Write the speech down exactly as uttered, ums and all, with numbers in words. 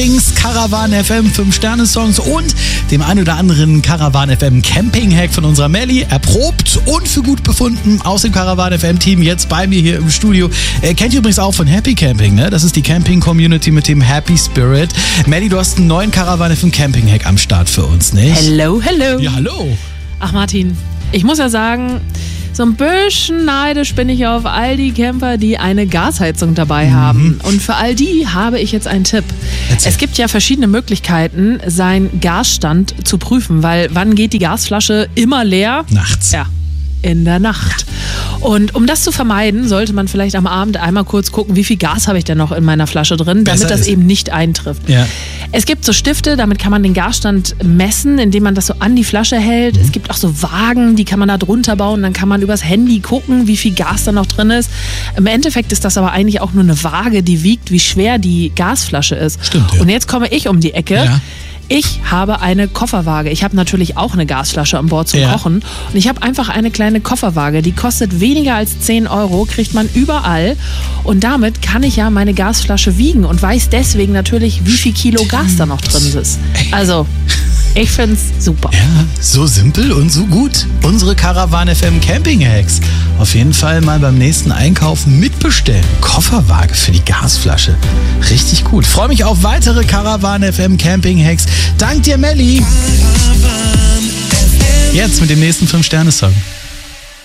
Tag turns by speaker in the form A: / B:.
A: Caravan F M fünf Sterne Songs und dem ein oder anderen Caravan F M Camping Hack von unserer Melli, erprobt und für gut befunden aus dem Caravan F M Team, jetzt bei mir hier im Studio. Äh, kennt ihr übrigens auch von Happy Camping, ne? Das ist die Camping Community mit dem Happy Spirit. Melli, du hast einen neuen Caravan F M Camping Hack am Start für uns, nicht?
B: Hello, hello.
A: Ja, hallo.
B: Ach Martin, ich muss ja sagen, so ein bisschen neidisch bin ich auf all die Camper, die eine Gasheizung dabei mhm. haben. Und für all die habe ich jetzt einen Tipp. Erzähl. Es gibt ja verschiedene Möglichkeiten, seinen Gasstand zu prüfen, weil wann geht die Gasflasche immer leer?
A: Nachts.
B: Ja, in der Nacht. Und um das zu vermeiden, sollte man vielleicht am Abend einmal kurz gucken, wie viel Gas habe ich denn noch in meiner Flasche drin, damit Besser das ist. eben nicht eintrifft. Ja. Es gibt so Stifte, damit kann man den Gasstand messen, indem man das so an die Flasche hält. Mhm. Es gibt auch so Waagen, die kann man da drunter bauen. Dann kann man übers Handy gucken, wie viel Gas da noch drin ist. Im Endeffekt ist das aber eigentlich auch nur eine Waage, die wiegt, wie schwer die Gasflasche ist.
A: Stimmt, ja.
B: Und jetzt komme ich um die Ecke.
A: Ja.
B: Ich habe eine Kofferwaage. Ich habe natürlich auch eine Gasflasche an Bord zum ja. Kochen. Und ich habe einfach eine kleine Kofferwaage. Die kostet weniger als zehn Euro, kriegt man überall. Und damit kann ich ja meine Gasflasche wiegen und weiß deswegen natürlich, wie viel Kilo Gas da noch drin ist. Also, ich finde es super.
A: Ja, so simpel und so gut. Unsere Caravan F M Camping Hacks. Auf jeden Fall mal beim nächsten Einkaufen mitbestellen. Kofferwaage für die Gasflasche. Richtig gut. Freue mich auf weitere Caravan F M Camping Hacks. Dank dir, Melli. Jetzt mit dem nächsten fünf Sterne Song.